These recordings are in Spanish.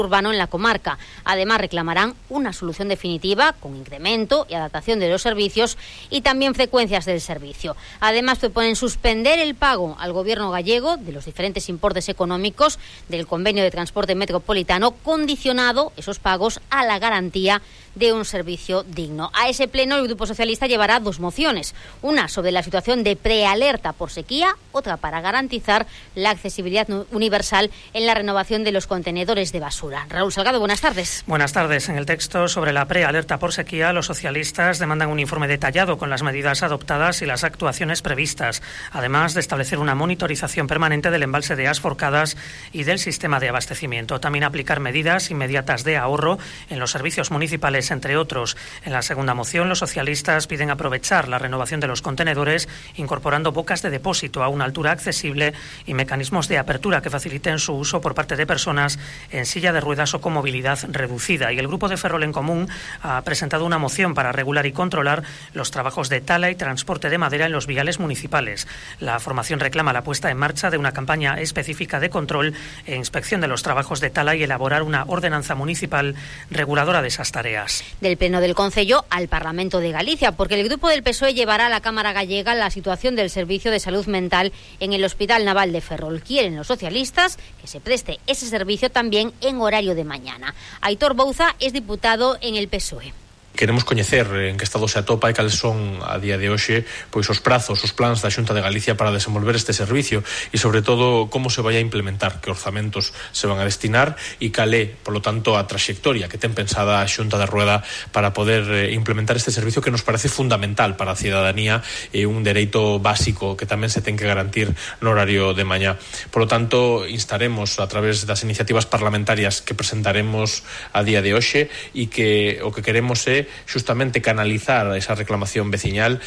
urbano en la comarca. Además, reclamarán una solución definitiva con incremento y adaptación de los servicios y también frecuencias del servicio. Además, proponen suspender el pago al gobierno gallego de los diferentes importes económicos del convenio de transporte metropolitano, condicionado esos pagos a la garantía de un servicio digno. A ese pleno el Grupo Socialista llevará 2 mociones, una sobre la situación de prealerta por sequía, otra para garantizar la accesibilidad universal en la renovación de los contenedores de basura. Raúl Salgado, buenas tardes. Buenas tardes. En el texto sobre la prealerta por sequía, los socialistas demandan un informe detallado con las medidas adoptadas y las actuaciones previstas, además de establecer una monitorización permanente del embalse de As Forcadas y del sistema de abastecimiento. También aplicar medidas inmediatas de ahorro en los servicios municipales, entre otros. En la segunda moción, los socialistas piden aprovechar la renovación de los contenedores, incorporando bocas de depósito a una altura accesible y mecanismos de apertura que faciliten su uso por parte de personas en silla de ruedas o con movilidad reducida. Y el Grupo de Ferrol en Común ha presentado una moción para regular y controlar los trabajos de tala y transporte de madera en los viales municipales. La formación reclama la puesta en marcha de una campaña específica de control e inspección de los trabajos de tala y elaborar una ordenanza municipal reguladora de esas tareas. Del Pleno del Concello al Parlamento de Galicia, porque el Grupo del PSOE llevará a la Cámara Gallega la situación del servicio de salud mental en el Hospital Naval de Ferrol. Quieren los socialistas que se preste ese servicio también en horario de mañana. Aitor Bouza es diputado en el PSOE. Queremos coñecer en que estado se atopa e cales son a día de hoxe pois os prazos, os plans da Xunta de Galicia para desenvolver este servicio e sobre todo como se vai a implementar, que orzamentos se van a destinar e cal é, polo tanto, a traxectoria que ten pensada a Xunta de Rueda para poder implementar este servicio que nos parece fundamental para a cidadanía e un dereito básico que tamén se ten que garantir no horario de mañá. Polo tanto, instaremos a través das iniciativas parlamentarias que presentaremos a día de hoxe e que o que queremos é justamente canalizar esa reclamación veciñal.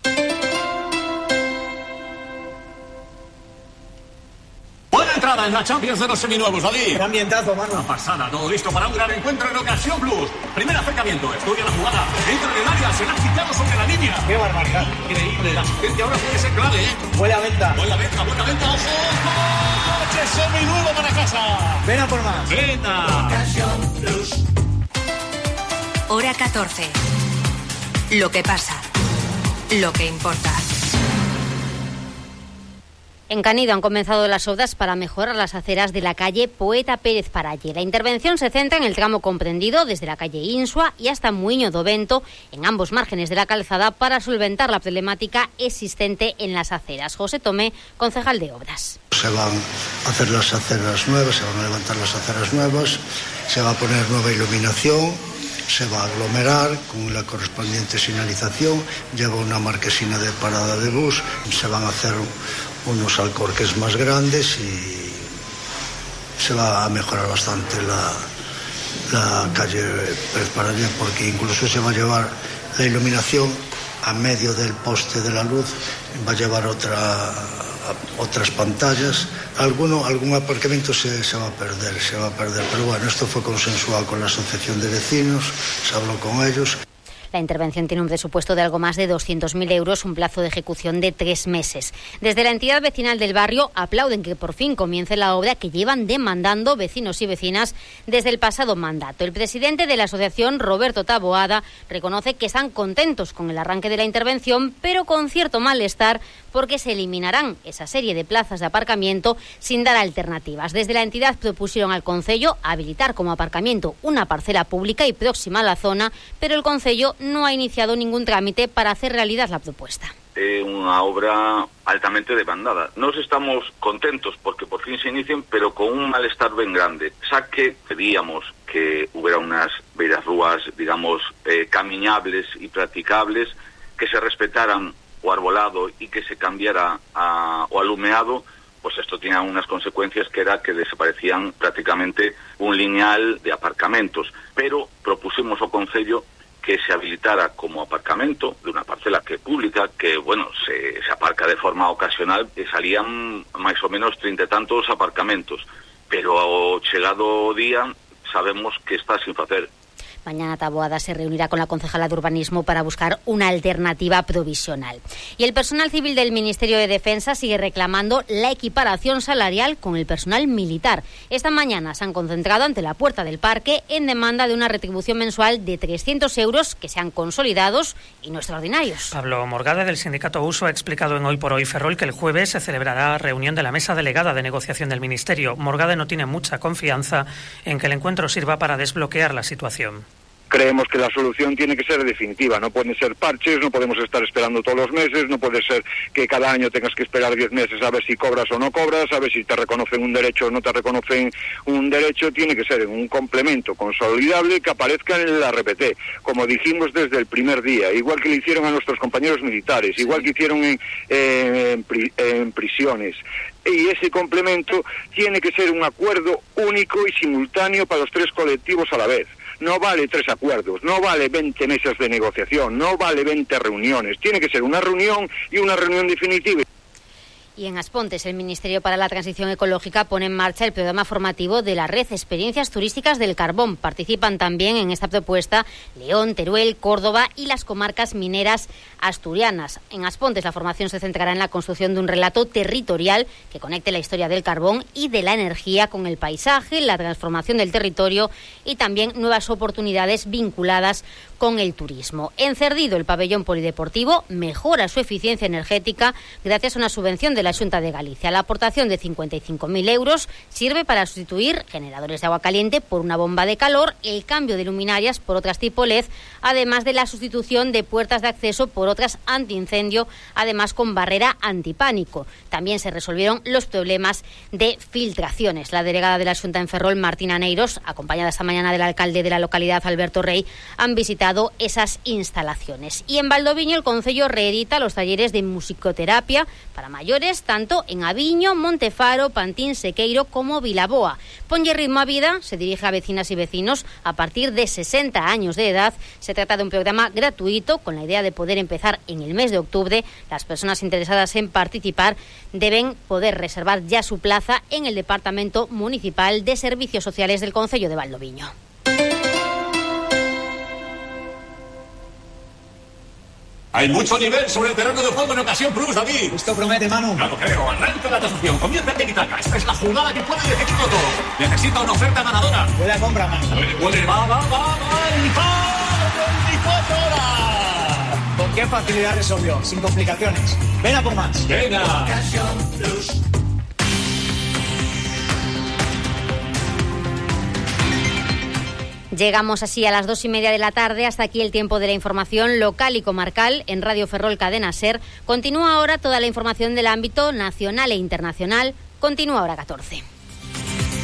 Buena entrada en la Champions de los seminuevos, David. Qué ambientazo, mano. Una pasada, todo listo para un gran encuentro en Ocasión Plus. Primer acercamiento, estudia la jugada, entra en el área, se la ha quitado sobre la línea. Qué barbaridad. Increíble, la asistencia ahora puede ser clave, ¿eh? Buena venta. Buena venta, ojo. ¡Coche seminuevo para casa! Ven a por más. Venga. Ocasión Plus. Hora 14. Lo que pasa. Lo que importa. En Canido han comenzado las obras para mejorar las aceras de la calle Poeta Pérez Paralle. La intervención se centra en el tramo comprendido desde la calle Insua y hasta Muiño do Vento, en ambos márgenes de la calzada, para solventar la problemática existente en las aceras. José Tomé, concejal de Obras. Se van a hacer las aceras nuevas, se van a levantar las aceras nuevas, se va a poner nueva iluminación, se va a aglomerar con la correspondiente señalización, lleva una marquesina de parada de bus, se van a hacer unos alcorques más grandes y se va a mejorar bastante la calle Pérez Paralle, porque incluso se va a llevar la iluminación a medio del poste de la luz, va a llevar otras pantallas. Algún aparcamiento se va a perder, pero bueno, esto fue consensuado con la asociación de vecinos, se habló con ellos. La intervención tiene un presupuesto de algo más de 200.000 euros, un plazo de ejecución de 3 meses. Desde la entidad vecinal del barrio aplauden que por fin comience la obra que llevan demandando vecinos y vecinas desde el pasado mandato. El presidente de la asociación, Roberto Taboada, reconoce que están contentos con el arranque de la intervención, pero con cierto malestar porque se eliminarán esa serie de plazas de aparcamiento sin dar alternativas. Desde la entidad propusieron al concello habilitar como aparcamiento una parcela pública y próxima a la zona, pero el concello no ha iniciado ningún trámite para hacer realidad la propuesta. Una obra altamente demandada. Nos estamos contentos porque por fin se inicien, pero con un malestar bien grande. Xa que pedíamos que hubiera unas beirarrúas, digamos, camiñables y practicables, que se respetaran o arbolado y que se cambiara o alumeado, pues esto tenía unas consecuencias que era que desaparecían prácticamente un lineal de aparcamentos. Pero propusimos ao concello que se habilitara como aparcamento de una parcela que é pública, que, bueno, se aparca de forma ocasional, e salían máis ou menos 30 e tantos aparcamentos, pero ao chegado día sabemos que está sin facer. Mañana Taboada se reunirá con la concejala de Urbanismo para buscar una alternativa provisional. Y el personal civil del Ministerio de Defensa sigue reclamando la equiparación salarial con el personal militar. Esta mañana se han concentrado ante la puerta del parque en demanda de una retribución mensual de 300 euros que sean consolidados y no extraordinarios. Pablo Morgade, del sindicato USO, ha explicado en Hoy por Hoy Ferrol que el jueves se celebrará reunión de la mesa delegada de negociación del Ministerio. Morgade no tiene mucha confianza en que el encuentro sirva para desbloquear la situación. Creemos que la solución tiene que ser definitiva, no pueden ser parches, no podemos estar esperando todos los meses, no puede ser que cada año tengas que esperar 10 meses a ver si cobras o no cobras, a ver si te reconocen un derecho o no te reconocen un derecho. Tiene que ser un complemento consolidable que aparezca en la RPT, como dijimos desde el primer día, igual que le hicieron a nuestros compañeros militares, igual que hicieron en prisiones. Y ese complemento tiene que ser un acuerdo único y simultáneo para los 3 colectivos a la vez. No vale 3 acuerdos, no vale 20 mesas de negociación, no vale 20 reuniones. Tiene que ser una reunión y una reunión definitiva. Y en Aspontes, el Ministerio para la Transición Ecológica pone en marcha el programa formativo de la red Experiencias Turísticas del Carbón. Participan también en esta propuesta León, Teruel, Córdoba y las comarcas mineras asturianas. En Aspontes, la formación se centrará en la construcción de un relato territorial que conecte la historia del carbón y de la energía con el paisaje, la transformación del territorio y también nuevas oportunidades vinculadas con el turismo. En Cerdido, el pabellón polideportivo mejora su eficiencia energética gracias a una subvención de la Xunta de Galicia. La aportación de 55.000 euros sirve para sustituir generadores de agua caliente por una bomba de calor, el cambio de luminarias por otras tipo LED, además de la sustitución de puertas de acceso por otras antiincendio, además con barrera antipánico. También se resolvieron los problemas de filtraciones. La delegada de la Xunta en Ferrol, Martina Neiros, acompañada esta mañana del alcalde de la localidad, Alberto Rey, han visitado esas instalaciones. Y en Valdoviño, el concello reedita los talleres de musicoterapia para mayores, tanto en Aviño, Montefaro, Pantín, Sequeiro como Vilaboa. Ponlle ritmo a vida se dirige a vecinas y vecinos a partir de 60 años de edad. Se trata de un programa gratuito con la idea de poder empezar en el mes de octubre. Las personas interesadas en participar deben poder reservar ya su plaza en el Departamento Municipal de Servicios Sociales del concello de Valdoviño. Hay mucho nivel sobre el terreno de juego en Ocasión Plus, David. Esto promete, Manu. Claro, creo. Arranca la tasación. Comienza el tiki-taka. Esta es la jugada que puede definirlo todo. Necesita una oferta ganadora. Buena compra, Manu. Puede. Va. ¡Y va! 24 horas. ¿Con qué facilidad resolvió? Sin complicaciones. Ven a por más. Venga. Ocasión Plus. Llegamos así a las 2:30 de la tarde. Hasta aquí el tiempo de la información local y comarcal en Radio Ferrol Cadena SER. Continúa ahora toda la información del ámbito nacional e internacional. Continúa Hora 14.